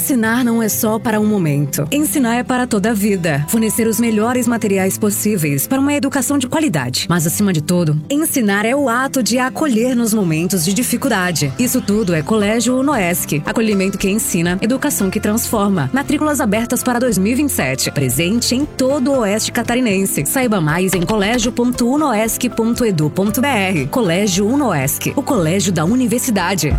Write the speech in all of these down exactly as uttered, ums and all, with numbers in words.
Ensinar não é só para um momento. Ensinar é para toda a vida. Fornecer os melhores materiais possíveis para uma educação de qualidade. Mas, acima de tudo, ensinar é o ato de acolher nos momentos de dificuldade. Isso tudo é Colégio Unoesc. Acolhimento que ensina, educação que transforma. Matrículas abertas para dois mil e vinte e sete. Presente em todo o Oeste Catarinense. Saiba mais em colégio ponto unoesc ponto edu ponto br. Colégio Unoesc, o colégio da universidade.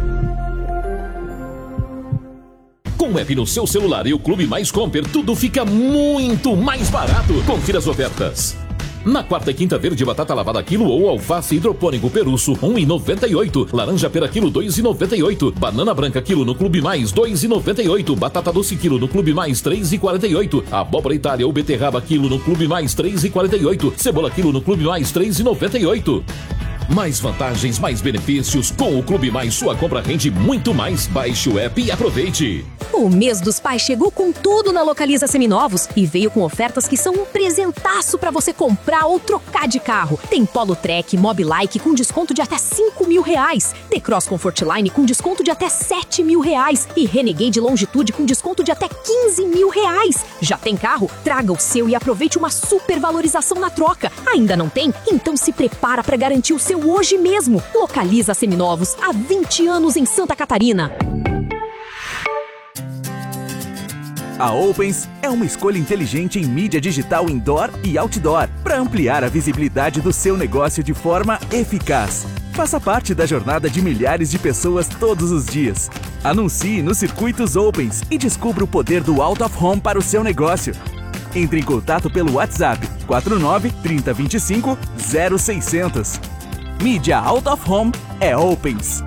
Com o app no seu celular e o Clube Mais Comper, tudo fica muito mais barato. Confira as ofertas. Na quarta e quinta, verde batata lavada quilo ou alface hidropônico peruço um real e noventa e oito centavos. Laranja pera quilo dois reais e noventa e oito centavos. Banana branca quilo no Clube Mais dois reais e noventa e oito centavos. Batata doce quilo no Clube Mais três reais e quarenta e oito centavos. Abóbora Itália ou beterraba quilo no Clube Mais três reais e quarenta e oito centavos. Cebola quilo no Clube Mais três reais e noventa e oito centavos. Mais vantagens, mais benefícios. Com o Clube Mais, sua compra rende muito mais. Baixe o app e aproveite. O mês dos pais chegou com tudo na Localiza Seminovos e veio com ofertas que são um presentaço para você comprar ou trocar de carro. Tem Polo Trek, Mobilike com desconto de até cinco mil reais. T-Cross Comfortline com desconto de até sete mil reais. E Renegade Longitude com desconto de até quinze mil reais. Já tem carro? Traga o seu e aproveite uma super valorização na troca. Ainda não tem? Então se prepara para garantir o seu hoje mesmo. Localiza Seminovos, há vinte anos em Santa Catarina. A Opens é uma escolha inteligente em mídia digital indoor e outdoor para ampliar a visibilidade do seu negócio de forma eficaz. Faça parte da jornada de milhares de pessoas todos os dias. Anuncie nos circuitos Opens e descubra o poder do Out of Home para o seu negócio. Entre em contato pelo WhatsApp quatro nove, três zero dois cinco, zero seis zero zero. Mídia Out of Home é Opens.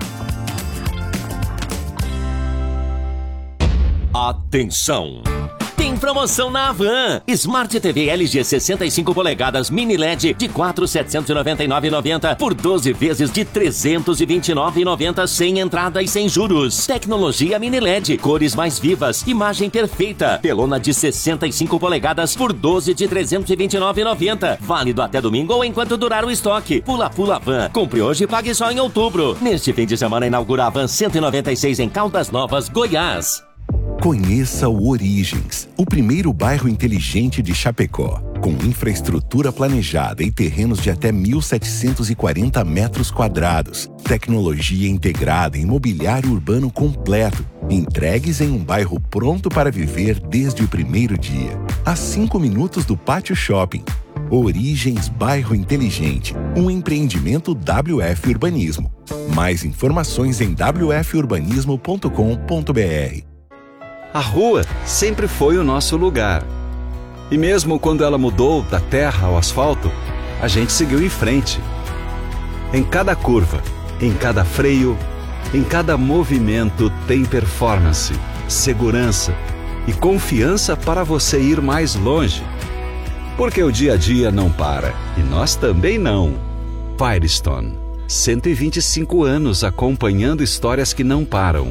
Atenção! Tem promoção na Havan. Smart T V L G sessenta e cinco polegadas Mini L E D de quatro mil setecentos e noventa e nove reais e noventa centavos por doze vezes de trezentos e vinte e nove reais e noventa centavos sem entrada e sem juros. Tecnologia Mini L E D, cores mais vivas, imagem perfeita. Telona de sessenta e cinco polegadas por doze de trezentos e vinte e nove reais e noventa centavos. Válido até domingo ou enquanto durar o estoque. Pula Pula Van. Compre hoje e pague só em outubro. Neste fim de semana inaugura a Van cento e noventa e seis em Caldas Novas, Goiás. Conheça o Origens, o primeiro bairro inteligente de Chapecó, com infraestrutura planejada e terrenos de até mil setecentos e quarenta metros quadrados, tecnologia integrada em mobiliário urbano completo, entregues em um bairro pronto para viver desde o primeiro dia, a cinco minutos do Pátio Shopping. Origens Bairro Inteligente, um empreendimento W F Urbanismo. Mais informações em w f urbanismo ponto com ponto b r. A rua sempre foi o nosso lugar. E mesmo quando ela mudou da terra ao asfalto, a gente seguiu em frente. Em cada curva, em cada freio, em cada movimento tem performance, segurança e confiança para você ir mais longe. Porque o dia a dia não para, e nós também não. Firestone, cento e vinte e cinco anos acompanhando histórias que não param.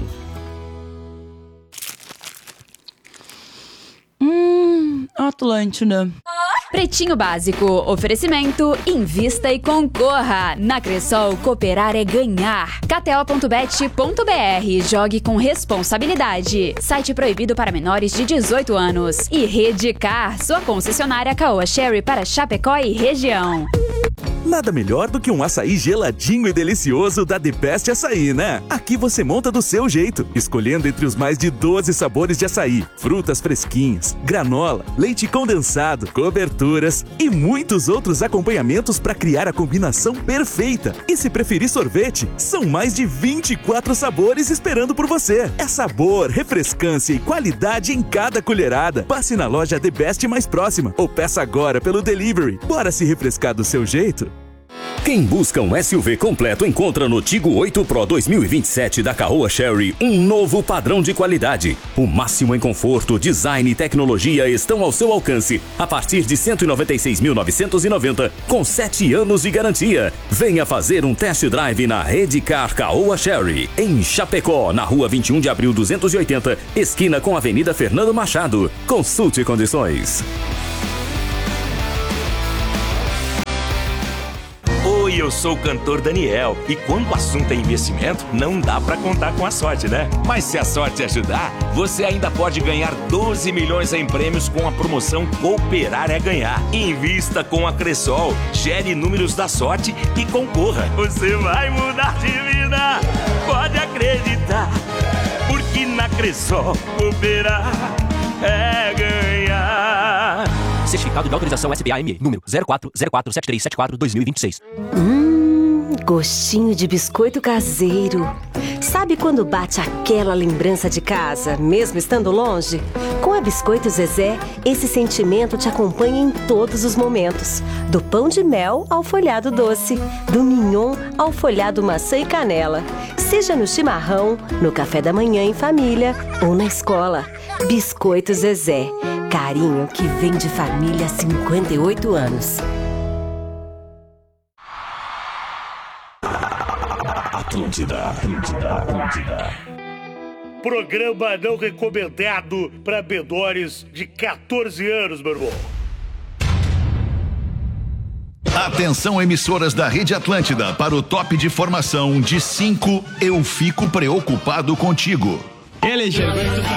Atlântida. Pretinho Básico, oferecimento, invista e concorra. Na Cressol, cooperar é ganhar. k t o ponto bet ponto b r, jogue com responsabilidade. Site proibido para menores de dezoito anos. E Redcar, sua concessionária Caoa Sherry para Chapecó e região. Nada melhor do que um açaí geladinho e delicioso da The Best Açaí, né? Aqui você monta do seu jeito, escolhendo entre os mais de doze sabores de açaí, frutas fresquinhas, granola, leite condensado, coberturas e muitos outros acompanhamentos para criar a combinação perfeita. E se preferir sorvete, são mais de vinte e quatro sabores esperando por você. É sabor, refrescância e qualidade em cada colherada. Passe na loja The Best mais próxima ou peça agora pelo delivery. Bora se refrescar do seu jeito? Quem busca um S U V completo encontra no Tigo oito Pro dois mil e vinte e sete da Caoa Sherry um novo padrão de qualidade. O máximo em conforto, design e tecnologia estão ao seu alcance a partir de cento e noventa e seis mil novecentos e noventa com sete anos de garantia. Venha fazer um test drive na Redcar Caoa Sherry, em Chapecó, na rua vinte e um de abril duzentos e oitenta, esquina com a Avenida Fernando Machado. Consulte condições. Oi, eu sou o cantor Daniel. E quando o assunto é investimento, não dá pra contar com a sorte, né? Mas se a sorte ajudar, você ainda pode ganhar doze milhões em prêmios com a promoção Cooperar é Ganhar. Invista com a Cressol, gere números da sorte e concorra. Você vai mudar de vida, pode acreditar. Porque na Cressol, cooperar é ganhar. Certificado de autorização S B A M E, número zero quatro zero quatro sete três sete quatro dois mil e vinte e seis. Hum, gostinho de biscoito caseiro. Sabe quando bate aquela lembrança de casa, mesmo estando longe? Com a Biscoito Zezé, esse sentimento te acompanha em todos os momentos. Do pão de mel ao folhado doce, do mignon ao folhado maçã e canela. Seja no chimarrão, no café da manhã em família ou na escola. Biscoito Zezé. Carinho que vem de família há cinquenta e oito anos. Atlântida, Atlântida, Atlântida. Programa não recomendado para menores de quatorze anos, meu irmão. Atenção, emissoras da Rede Atlântida, para o top de formação de cinco Eu Fico Preocupado Contigo. Ele chegou.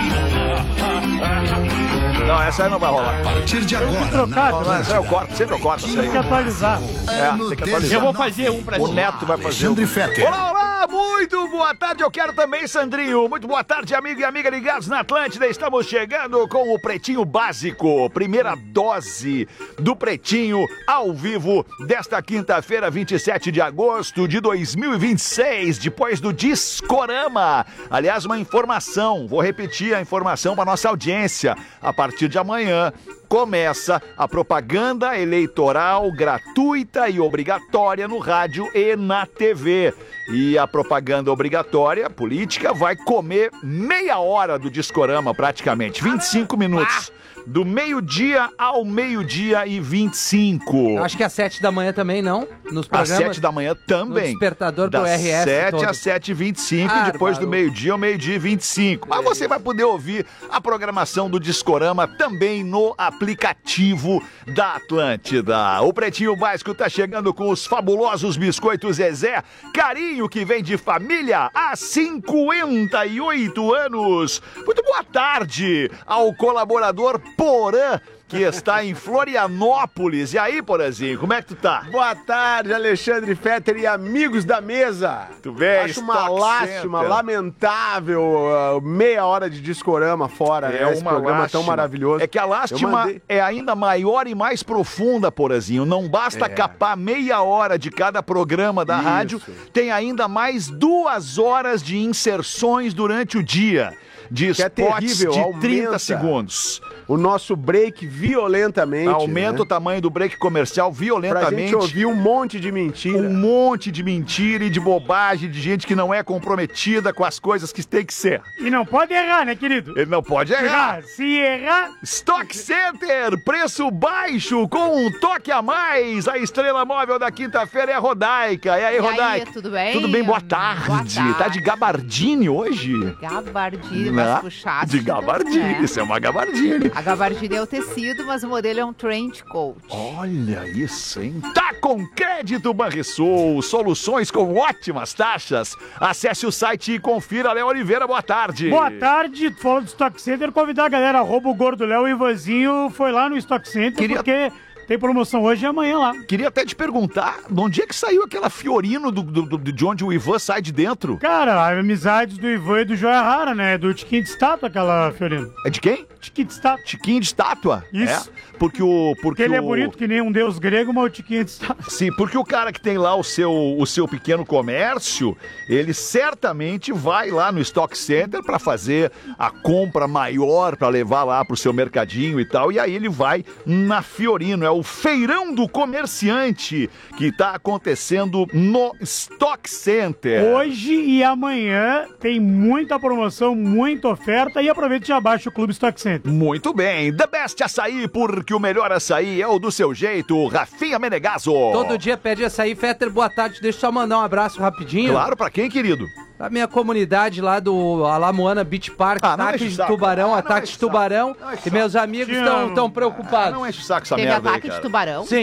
Não, essa aí não vai rolar. A partir de agora. Trocado, não, essa eu corto, sempre eu corto isso aí. Tem que atualizar. É, tem que atualizar. Eu vou fazer um pra O Neto vai fazer um. Olá, olá, muito boa tarde, eu quero também, Sandrinho. Muito boa tarde, amigo e amiga ligados na Atlântida. Estamos chegando com o Pretinho Básico, primeira dose do Pretinho ao vivo desta quinta-feira, vinte e sete de agosto de dois mil e vinte e seis, depois do Discorama. Aliás, uma informação, vou repetir a informação para nossa audiência. A partir de amanhã começa a propaganda eleitoral gratuita e obrigatória no rádio e na T V. E a propaganda obrigatória, política, vai comer meia hora do Discorama praticamente, vinte e cinco minutos. Do meio-dia ao meio-dia e vinte e cinco. Acho que às sete da manhã também, não? Nos Às programas. sete da manhã também. No despertador pro das R S sete todo. às sete e vinte e cinco Ah, e depois barulho. do meio-dia ao meio-dia e vinte e cinco. Mas você vai poder ouvir a programação do Discorama também no aplicativo da Atlântida. O Pretinho Básico tá chegando com os fabulosos biscoitos Zezé. Carinho que vem de família há cinquenta e oito anos. Muito boa tarde ao colaborador Porã, que está em Florianópolis. E aí, Porazinho, como é que tu tá? Boa tarde, Alexandre Fetter e amigos da mesa. Tu vê, Acho uma Stock lástima, Center. lamentável, uh, meia hora de Discorama fora, É né? Esse uma programa lástima. tão maravilhoso. É que a Eu lástima mandei- é ainda maior e mais profunda, Porazinho. Não basta É. capar meia hora de cada programa da Isso. rádio, tem ainda mais duas horas de inserções durante o dia. De Que é spots terrível, de aumenta trinta segundos. O nosso break violentamente. Aumenta né? o tamanho do break comercial Pra violentamente. gente ouvir um monte de mentira. Um monte de mentira e de bobagem, de gente que não é comprometida com as coisas que tem que ser. E não pode errar, né, querido? Ele não pode errar. Se errar... Stock Center, preço baixo com um toque a mais. A estrela móvel da quinta-feira é a Rodaica. E aí, E aí, Rodaica? tudo bem? Tudo bem, boa tarde. Boa tarde. Tá de gabardine hoje? Gabardine, Né? mais puxado. De gabardine, né? isso é uma gabardine. A gabardine é o tecido, mas o modelo é um trench coat. Olha isso, hein? Tá com crédito Banrisul, soluções com ótimas taxas. Acesse o site e confira. Léo Oliveira, boa tarde. Boa tarde, tu falou do Stock Center, convidar a galera, arroba o Gordo Léo, o Ivanzinho foi lá no Stock Center, Queria- porque tem promoção hoje e amanhã lá. Queria até te perguntar, de onde é que saiu aquela Fiorino do, do- do- de onde o Ivan sai de dentro? Cara, a amizades do Ivan e do Joia Rara, né? Do Tiquinho de Estátua, aquela Fiorino. É de quem? Tiquinho de Estátua. Tiquinho de estátua? Isso. É, porque o... Porque Porque ele é o- bonito que nem um deus grego, mas o Tiquinho de Estátua. Sim, porque o cara que tem lá o seu, o seu pequeno comércio, ele certamente vai lá no Stock Center para fazer a compra maior para levar lá pro seu mercadinho e tal, e aí ele vai na Fiorino, é o feirão do comerciante que tá acontecendo no Stock Center. Hoje e amanhã tem muita promoção, muita oferta e aproveita e já baixa o Clube Stock Center. Muito bem, The Best Açaí, porque o melhor açaí é o do seu jeito, Rafinha Menegaso. Todo dia pede açaí. Fetter, boa tarde. Deixa eu só mandar um abraço rapidinho. Claro, pra quem, querido? A minha comunidade lá do Alamoana Beach Park, Ah, não ataque enche o de saco. tubarão, Ah, não ataque enche de o saco. tubarão. Não enche o E meus saco. amigos Te estão amo. tão preocupados. Não enche o saco essa Teve merda aí, ataque cara. de tubarão? Sim.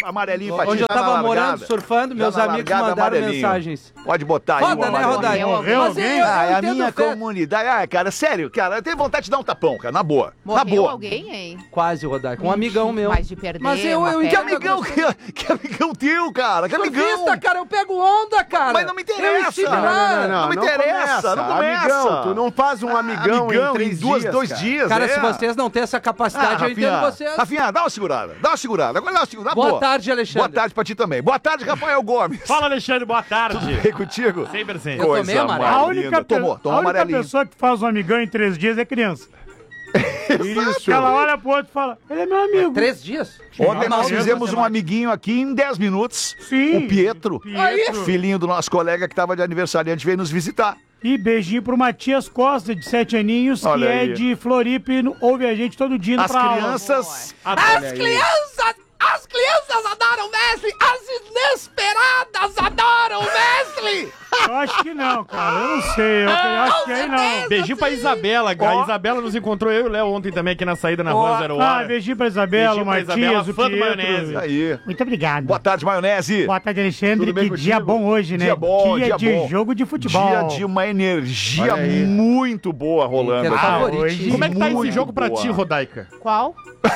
amarelinho pra ti. Hoje eu tá tava na largada. morando, surfando, Tá meus na amigos largada, mandaram amarelinho. mensagens. Pode botar aí. Foda, o né, amarelinho. Rodaica? Morreu Mas alguém? eu- Ah, é eu a entendo minha o Fetter. comunidade. Ah, cara, sério, cara, eu tenho vontade de dar um tapão, cara, na boa. na Morreu boa. alguém, hein? Quase, Rodaica. Um amigão meu. Mas de perder Mas eu, uma eu Que perna. amigão, que, que amigão teu, cara? Que amigão. Surfista, cara, eu pego onda, cara. Mas não me interessa. Eu estive Não, lá. não me interessa, não começa. Amigão, tu não faz um amigão, amigão em três duas, dias, dois cara. dias. Cara, é. se vocês não têm essa capacidade, Ah, eu entendo Rafinha, vocês. Rafinha, dá uma segurada, dá uma segurada. Agora dá uma segurada. Boa boa. tarde, Alexandre. Boa tarde pra ti também. Boa tarde, Rafael Gomes. Fala, Alexandre, boa tarde. Tudo bem contigo? cem por cento. Eu tomei amarelo. A mais única, linda. pe- Tomou, tomou a única amarelinho. pessoa que faz um amigão em três dias é criança. Isso. Ela olha pro outro e fala, ele é meu amigo. Três dias? Ontem nós Não, fizemos não, um amiguinho aqui em dez minutos. Sim. O Pietro, Pietro. filhinho do nosso colega que estava de aniversariante, veio nos visitar. E beijinho pro Matias Costa, de sete aninhos, Olha que é aí. de Floripa e no- ouve a gente todo dia no As pra aula. crianças... As crianças, as crianças adoram o Wesley, as inesperadas adoram o Wesley. Eu acho que não, cara. Eu não sei. Eu acho que aí não. Beijinho pra Isabela. A Isabela nos encontrou eu e o Léo ontem também aqui na saída na rua Zero Ah, Hora. beijinho pra Isabela, Beijinho o pra Matias, Isabela, o fã do Pietro. maionese. Aí. Muito obrigado. Boa tarde, maionese. Boa tarde, Alexandre. Tudo bem Que contigo? dia bom hoje, né? Dia bom, dia, dia de bom. jogo de futebol. Dia de uma energia Olha aí. muito boa rolando. Inter aqui. favorito. hoje- Como é que tá Muito esse jogo pra boa. ti, Rodaica? Qual?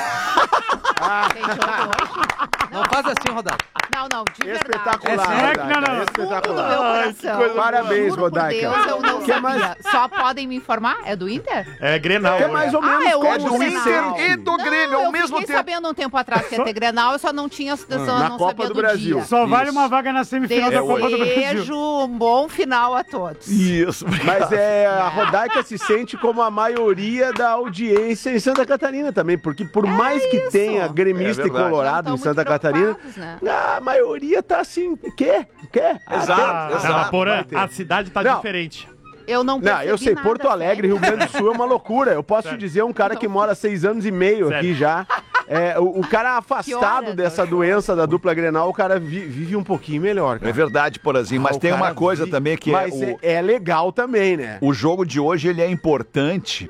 Tem jogo hoje? Não faz assim, Rodaica. Não, não, de verdade. Espetacular, É sério que não, não. Rodaica, Fundo do espetacular. meu Ai, coração. que coisa- Parabéns, Juro por Rodaica. Deus, eu não Que sabia. mais- Só podem me informar? É do Inter? É Grenal. Que é mais ou Ah, menos é como É do outro Inter Grenal. e do Não, Grêmio ao eu mesmo fiquei tempo. sabendo um tempo atrás que ia ter Grenal, eu só não tinha, só Na não Copa sabia do do Brasil. dia. Só vale Isso. uma vaga na semifinal da Copa do Brasil. Desejo um bom final a todos. Isso. Mas é, a Rodaica se sente como a maioria da audiência em Santa Catarina também, porque por mais que isso. tenha gremista É e verdade. colorado Não em tão Santa muito Catarina, preocupados, né? a maioria tá assim, quer, quer. Exato, Ah, Não, exato. mas, Porã, vai ter. a cidade tá Não. diferente. Eu não Não, percebi eu sei, nada, Porto Alegre, Rio Grande do Sul é uma loucura. Eu posso te dizer, um cara que mora seis anos e meio Sério. aqui já. É, o, o cara afastado horas, dessa doença da dupla Grenal, o cara vi- vive um pouquinho melhor, É cara. verdade, Porazinho, mas Ah, o tem uma cara coisa vive- também que Mas é, o, é, é legal também, né? o jogo de hoje ele é importante,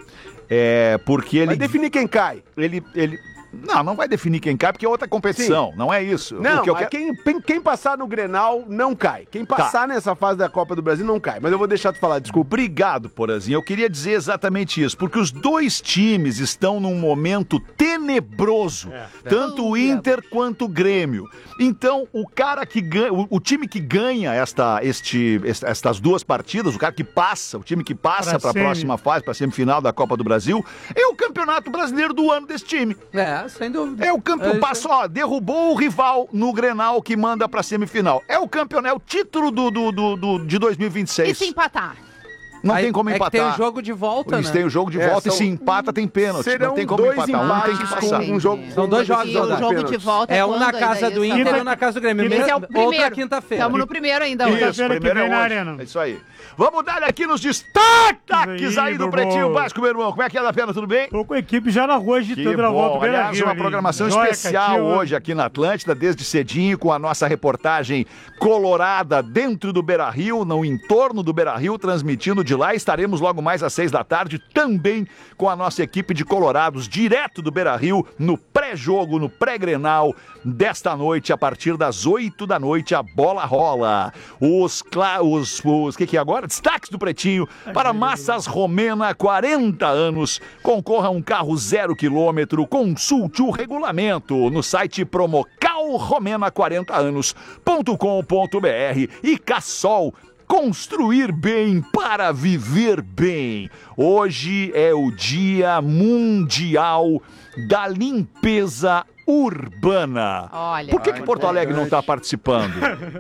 é, porque ele... Vai definir quem cai. ele, ele Não, não vai definir quem cai, porque é outra competição, não é isso. Não, o que eu mas quero... quem, quem passar no Grenal não cai. Quem passar nessa fase da Copa do Brasil não cai. Mas eu vou deixar tu falar, desculpa. Obrigado, Porazinho. Eu queria dizer exatamente isso, porque os dois times estão num momento tenebroso, tanto o Inter quanto o Grêmio. Então, o cara que ganha, o, o time que ganha esta, este, est- estas duas partidas, o cara que passa, o time que passa Pra para a semi. próxima fase, para a semifinal da Copa do Brasil, é o Campeonato Brasileiro do ano desse time. É, sem dúvida. É o campeão, É, passa, ó, derrubou o rival no Grenal que manda pra semifinal. É o campeão, é o título do, do, do, do- de dois mil e vinte e E seis. se empatar? Não Aí- tem como é que empatar. tem o jogo de volta, Eles né? têm o jogo de É, volta são- e se empata tem pênalti. Serão Não tem como dois empatar. Um tem que empates passar. com um jogo. São dois jogos, E o Rodaica. jogo de volta É um quando na ainda casa isso? do Inter Quinta- e um na casa do Grêmio. Quinta- Esse é o Outra primeiro. quinta-feira. Estamos no primeiro ainda Isso, hoje. Quinta-feira que primeiro é vem na hoje. Arena. É isso aí. Vamos dar aqui nos destaques Isso aí, aí do Bobo. Pretinho Básico, meu irmão. Como é que é da pena? Tudo bem? Tô com a equipe já na rua agitando Que a volta bom. do Beira Aliás, Rio uma ali. programação Joia, especial Catinho. hoje aqui na Atlântida, desde cedinho, com a nossa reportagem colorada dentro do Beira Rio, no entorno do Beira Rio, transmitindo de lá. Estaremos logo mais às seis da tarde, também com a nossa equipe de colorados, direto do Beira Rio, no pré-jogo, no pré-grenal desta noite, a partir das oito da noite, a bola rola. Os, cla- os, os que que é agora? Destaques do Pretinho para Massas Romena, quarenta anos. Concorra a um carro zero quilômetro. Consulte o regulamento no site promocal romena quarenta anos ponto com ponto br. E Cassol, construir bem para viver bem. Hoje é o Dia Mundial da Limpeza Urbana. Olha, Por que, que que Porto Alegre não está participando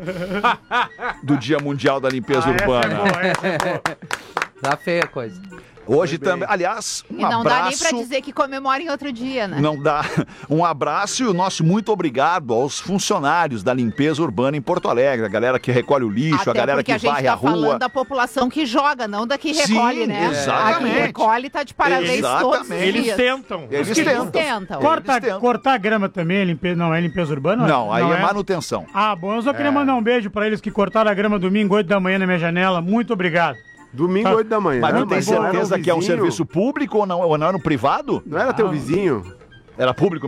do Dia Mundial da Limpeza Ah, essa é Urbana? boa, essa é boa. Tá feia a coisa. Hoje também, aliás, um E não dá nem abraço. pra dizer que comemora em outro dia, né? Não dá. Um abraço e o nosso muito obrigado aos funcionários da limpeza urbana em Porto Alegre, a galera que recolhe o lixo, Até a galera porque que a gente varre tá a rua. falando da população que joga, não da que Sim, recolhe, né? exatamente. A que recolhe tá de parabéns todos os Exatamente. dias. Eles tentam. Eles Eles tentam. tentam. Corta, Eles tentam. cortar grama também é limpeza, não é limpeza urbana? Não, aí é manutenção. Ah, bom, eu só queria mandar um beijo pra eles que cortaram a grama domingo, oito da manhã na minha janela. Muito obrigado. Domingo, Tá. oito da manhã. Mas né? tu tem não era certeza um que é um vizinho? serviço público ou não, ou não é no privado? Não era teu vizinho? Era público mesmo.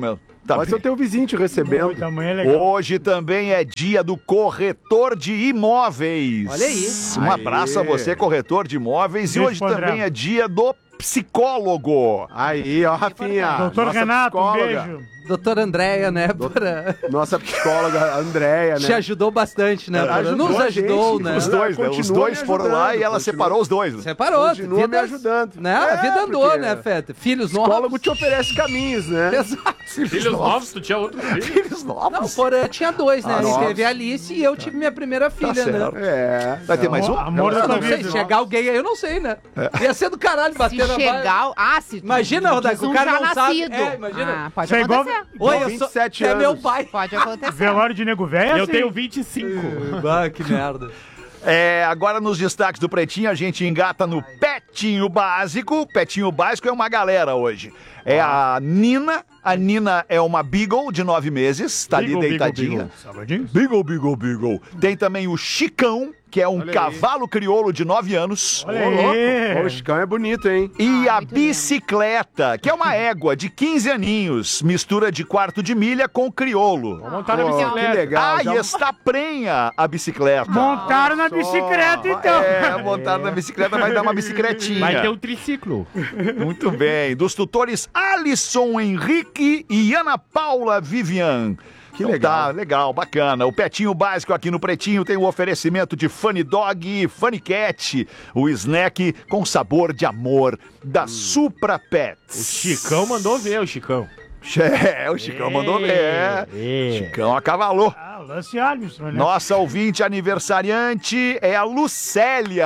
Tá Pode ser o teu vizinho te recebendo. Hoje, amanhã é legal. Hoje também é dia do corretor de imóveis. Olha aí. Um Aê. abraço a você, corretor de imóveis. Beijo e hoje pro André. também é dia do psicólogo. Aí, ó, Rafinha. Doutor nossa Renato, um psicóloga. beijo. Doutora Andréia, né? Pra... Nossa psicóloga Andréia, né? Te ajudou bastante, né? Pra... Ajudou Nos a ajudou, gente, né? Os dois, né? Os Continua dois me foram lá ajudando, e ela continua. separou os dois. Né? Separou. Continua me vidas- ajudando. Né? É, a vida andou, porque né, Feta? Filhos O psicólogo novos. te oferece caminhos, né? Exato. Filhos novos, tu tinha outro filho. Filhos novos. Não, Porã tinha dois, né? Ah, Ele novos. teve a Alice e eu tive minha primeira filha, né? certo. É. Vai ter mais um? Amor da Eu tua não sei, vida. se chegar alguém aí, eu não sei, né? Ia ser do caralho Se bater na chegar... Ah, se tu Imagina, diz Rodaico, o um cara já não sabe. nascido. É, imagina. Ah, pode Isso é igual- acontecer. Oi, eu igual sou... vinte e sete É anos. meu pai. Pode acontecer. Velório de nego velho. Eu assim. tenho vinte e cinco. Ah, que merda. É, agora nos destaques do Pretinho, a gente engata no Petinho Básico. Petinho Básico é uma galera hoje. É a Nina. A Nina é uma Beagle de nove meses. Tá Beagle, ali Beagle, deitadinha. Beagle. Sabadinho? Beagle, Beagle, Beagle. Tem também o Chicão, que é um Olha aí. cavalo crioulo de nove anos. Olha Ô, louco. aí. Ô, o Chicão é bonito, hein? E Ah, a muito lindo. bicicleta, que é uma égua de quinze aninhos. Mistura de quarto de milha com crioulo. Vou montar na Pô, bicicleta. que legal. Ah, já- e está prenha a bicicleta. Montaram na Só. bicicleta, então. É, montaram na bicicleta, vai dar uma bicicletinha. Vai ter um triciclo. Muito bem. Dos tutores Alisson Henrique e Ana Paula Vivian. Que Então legal. Tá, legal, bacana. O Petinho Básico aqui no Pretinho tem o oferecimento de Funny Dog e Funny Cat, o snack com sabor de amor da Supra O Pets. Chicão mandou ver, o Chicão. É, o Chicão mandou ver. É. Chicão acavalou. Ah, o Lance Armstrong, né? Nossa ouvinte aniversariante é a Lucélia.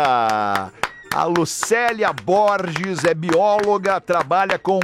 A Lucélia Borges é bióloga, trabalha com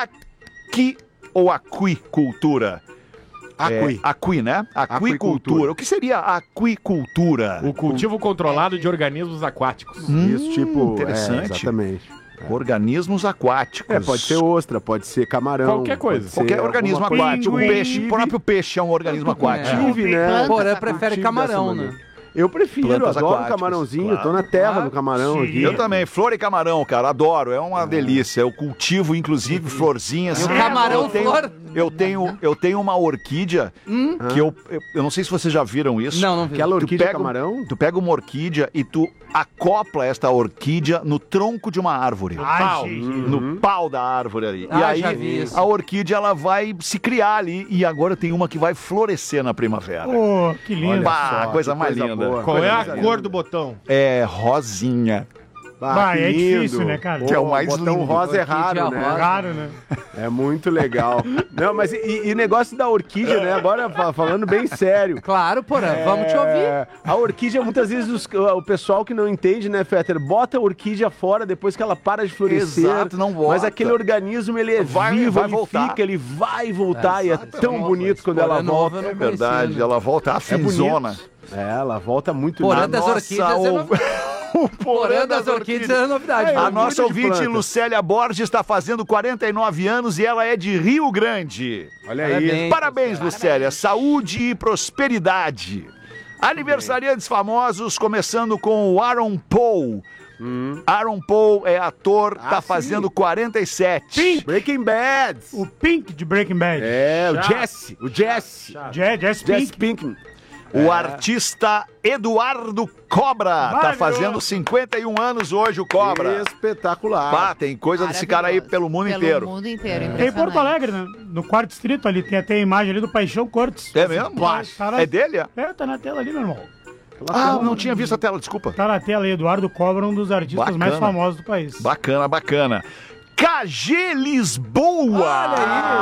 aqui ou aquicultura. Acui. É, aqui, né? Aquicultura. Aquicultura. O que seria aquicultura? O cultivo controlado de organismos aquáticos. Hum, Isso, tipo... interessante. É, exatamente. Organismos aquáticos. É, pode ser ostra, pode ser camarão. Qualquer coisa. pode ser Qualquer alguma organismo coisa. aquático. O Pinguim. peixe, o próprio peixe é um organismo aquático. Tive, né? Porã prefere Cultivo camarão, dessa né? maneira. Eu prefiro, Plantas adoro aquáticas, camarãozinho. claro. Tô na terra Claro. do camarão Sim. aqui. Eu também, flor e camarão, cara, adoro, é uma delícia. Eu cultivo, inclusive, florzinhas. E o camarão eu tenho, flor? Eu tenho, eu tenho uma orquídea que eu, eu. Eu não sei se vocês já viram isso. Não, não vi. Aquela Tu orquídea pega, camarão? tu pega uma orquídea e tu acopla esta orquídea no tronco de uma árvore. Ai, gente. No pau da árvore ali. e Ah, já aí vi isso. a orquídea ela vai se criar ali e agora tem uma que vai florescer na primavera. Pô, que lindo. Bah, só, coisa que mais coisa linda. boa. Qual é a Coisa cor linda. do botão? É rosinha. Bah, que é lindo. difícil, né, cara? Que é o mais botão lindo. rosa é Orquídea raro, né? rosa. Raro, né? É muito legal. Não, mas e, e negócio da orquídea, né? Agora fa- falando bem sério. Claro, Porã, vamos te ouvir. É, a orquídea, muitas vezes, os- o pessoal que não entende, né, Fetter, bota a orquídea fora depois que ela para de florescer. Exato, não volta. Mas aquele organismo, ele é Vai- vivo, vai ele voltar. fica, ele vai voltar. e é Exato, tão é bonito quando Porã ela nova, volta. eu não É verdade, conhecia, né? ela volta É afinzona. bonito. É, ela volta muito Porã linda. das nossa, orquídeas é o- novidade. O Porã das orquídeas é novidade. É, A muito nossa de ouvinte planta. Lucélia Borges está fazendo quarenta e nove anos e ela é de Rio Grande. Olha aí. Parabéns. Parabéns, Lucélia. Saúde e prosperidade. Aniversariantes famosos, começando com o Aaron Paul. Aaron Paul é ator, tá Ah, sim. fazendo quarenta e sete. Breaking Bad. O Pink de Breaking Bad. É, o Jesse. O Jesse. Je- Jesse Jesse Pink. Pinkman. O artista Eduardo Cobra tá Maravilhoso. fazendo cinquenta e um anos hoje, o Cobra. Espetacular. Bah, tem coisa desse cara aí pelo mundo Pelo inteiro. mundo inteiro, Tem em Porto Alegre, né? No quarto distrito ali, tem até a imagem ali do Paixão Cortes. É mesmo? Tá na- É dele? é? É, tá na tela ali, meu irmão. Ah, não tinha visto a tela, desculpa. Tá na tela aí, Eduardo Cobra, um dos artistas Bacana. mais famosos do país. Bacana, bacana. K G Lisboa!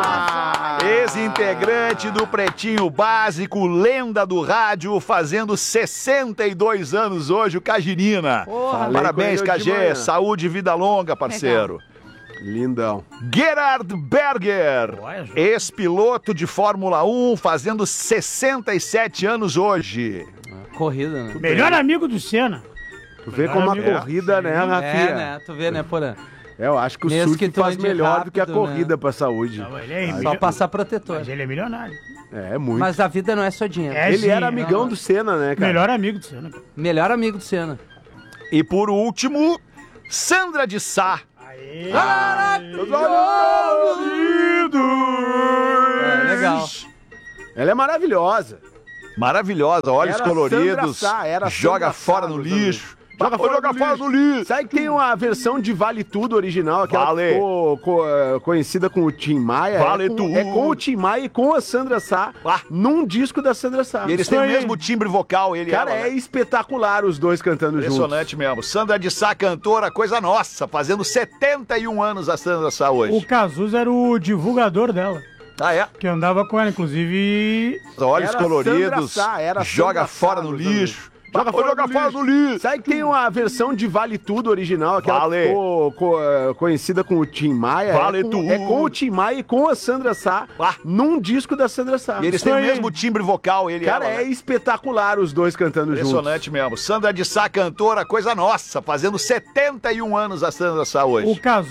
Ex-integrante do Pretinho Básico, lenda do rádio, fazendo sessenta e dois anos hoje, o Cajirina. Falei Parabéns, com ele hoje de K G. manhã. Saúde e vida longa, parceiro. Lindão. Gerard Berger, ex-piloto de Fórmula um, fazendo sessenta e sete anos hoje. Corrida, né? Melhor amigo do Senna. Tu vê como a amigo. corrida, né, Rafinha? É, né? Tu vê, né, Porã? É, eu acho que o Mesmo surf que tu faz ande melhor do que a rápido, né? corrida pra saúde. Não, ele é Só milio- passar protetor. Mas ele é milionário. É, muito. Mas a vida não é só dinheiro. É, Ele sim, era amigão não. do Senna, né, cara? Melhor amigo do Senna. cara. Melhor amigo do Senna. E por último, Sandra de Sá. É, legal. luz. Ela é maravilhosa. Maravilhosa, olhos Era coloridos, Sandra Sá, era joga Sandra fora Sá no nos lixo. Joga fora, joga do, fora lixo. do lixo. Sabe que tem uma versão de Vale Tudo original, aquela Vale. que ficou co- eh, conhecida com o Tim Maia. Vale é com, Tudo. É com o Tim Maia e com a Sandra Sá, Ah. num disco da Sandra Sá. E eles têm o mesmo timbre vocal, ele e Cara, ela, é né? espetacular os dois cantando juntos. Impressionante mesmo. Sandra de Sá, cantora, coisa nossa, fazendo setenta e um anos a Sandra Sá hoje. O Cazuza era o divulgador dela. Ah, é? Que andava com ela, inclusive... Olhos Era coloridos, Sandra Sá, era joga Sandra fora Sá no nos lixo. Joga fora, joga do, fora lixo. do lixo. Sabe que tem uma versão de Vale Tudo original, aquela Vale. que ficou co- eh, conhecida com o Tim Maia. Vale é com, Tudo. É com o Tim Maia e com a Sandra Sá, Ah. num disco da Sandra Sá. E eles têm o mesmo timbre vocal, ele Cara, e ela, é né? espetacular os dois cantando juntos. Impressionante mesmo. Sandra de Sá, cantora, coisa nossa, fazendo setenta e um anos a Sandra Sá hoje. O Cazuza